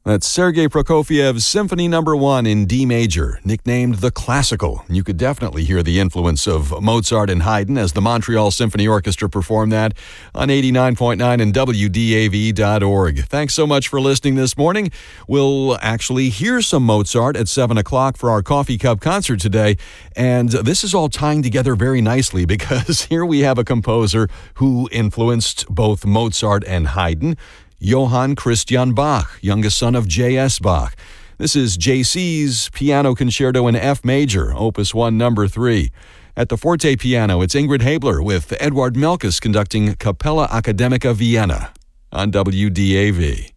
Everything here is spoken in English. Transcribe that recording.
That's Sergei Prokofiev's Symphony No. 1 in D major, nicknamed the Classical. You could definitely hear the influence of Mozart and Haydn as the Montreal Symphony Orchestra performed that on 89.9 and WDAV.org. Thanks so much for listening this morning. We'll actually hear some Mozart at 7 o'clock for our Coffee Cup concert today. And this is all tying together very nicely because here we have a composer who influenced both Mozart and Haydn, Johann Christian Bach, youngest son of J.S. Bach. This is JC's Piano Concerto in F major, Opus 1, number 3. At the forte piano, it's Ingrid Habler with Eduard Melkus conducting Capella Academica Vienna on WDAV.